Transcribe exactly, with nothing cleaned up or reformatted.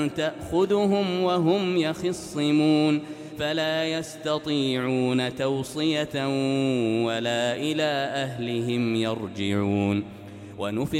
تأخذهم وهم يخصمون فلا يستطيعون توصية ولا إلى أهلهم يرجعون. ونفخ